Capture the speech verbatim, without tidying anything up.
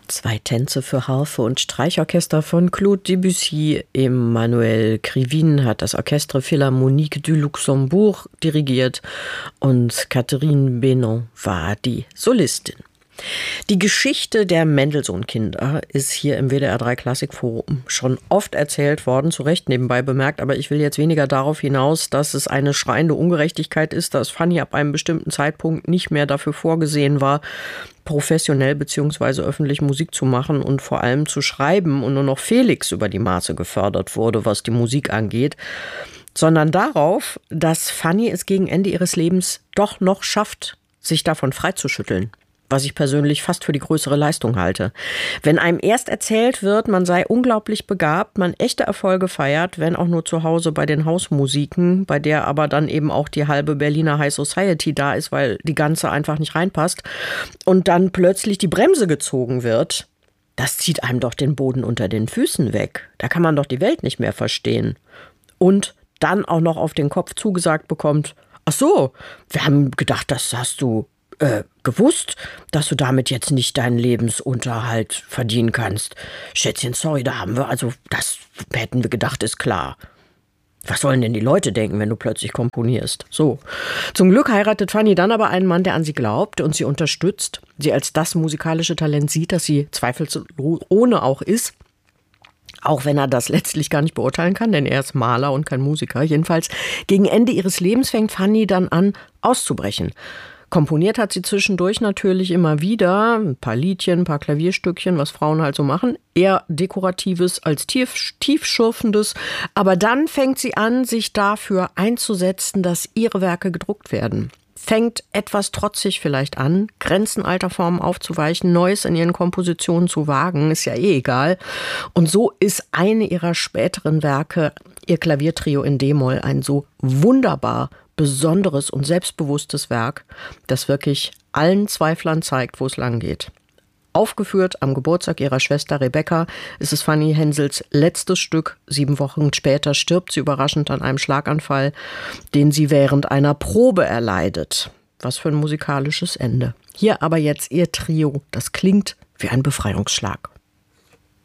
Zwei Tänze für Harfe und Streichorchester von Claude Debussy. Emmanuel Krivine hat das Orchestre Philharmonique du Luxembourg dirigiert und Catherine Bénon war die Solistin. Die Geschichte der Mendelssohn-Kinder ist hier im W D R drei Klassikforum schon oft erzählt worden, zu Recht nebenbei bemerkt, aber ich will jetzt weniger darauf hinaus, dass es eine schreiende Ungerechtigkeit ist, dass Fanny ab einem bestimmten Zeitpunkt nicht mehr dafür vorgesehen war, professionell bzw. öffentlich Musik zu machen und vor allem zu schreiben und nur noch Felix über die Maße gefördert wurde, was die Musik angeht, sondern darauf, dass Fanny es gegen Ende ihres Lebens doch noch schafft, sich davon freizuschütteln. Was ich persönlich fast für die größere Leistung halte. Wenn einem erst erzählt wird, man sei unglaublich begabt, man echte Erfolge feiert, wenn auch nur zu Hause bei den Hausmusiken, bei der aber dann eben auch die halbe Berliner High Society da ist, weil die ganze einfach nicht reinpasst, und dann plötzlich die Bremse gezogen wird, das zieht einem doch den Boden unter den Füßen weg. Da kann man doch die Welt nicht mehr verstehen. Und dann auch noch auf den Kopf zugesagt bekommt, ach so, wir haben gedacht, das hast du Äh, gewusst, dass du damit jetzt nicht deinen Lebensunterhalt verdienen kannst. Schätzchen, sorry, da haben wir, also das hätten wir gedacht, ist klar. Was sollen denn die Leute denken, wenn du plötzlich komponierst? So. Zum Glück heiratet Fanny dann aber einen Mann, der an sie glaubt und sie unterstützt, sie als das musikalische Talent sieht, das sie zweifelsohne auch ist. Auch wenn er das letztlich gar nicht beurteilen kann, denn er ist Maler und kein Musiker. Jedenfalls gegen Ende ihres Lebens fängt Fanny dann an, auszubrechen. Komponiert hat sie zwischendurch natürlich immer wieder ein paar Liedchen, ein paar Klavierstückchen, was Frauen halt so machen. Eher Dekoratives als tief, tiefschürfendes. Aber dann fängt sie an, sich dafür einzusetzen, dass ihre Werke gedruckt werden. Fängt etwas trotzig vielleicht an, Grenzen alter Formen aufzuweichen, Neues in ihren Kompositionen zu wagen, ist ja eh egal. Und so ist eine ihrer späteren Werke, ihr Klaviertrio in D-Moll, ein so wunderbar besonderes und selbstbewusstes Werk, das wirklich allen Zweiflern zeigt, wo es lang geht. Aufgeführt am Geburtstag ihrer Schwester Rebecca ist es Fanny Hensels letztes Stück. Sieben Wochen später stirbt sie überraschend an einem Schlaganfall, den sie während einer Probe erleidet. Was für ein musikalisches Ende. Hier aber jetzt ihr Trio. Das klingt wie ein Befreiungsschlag.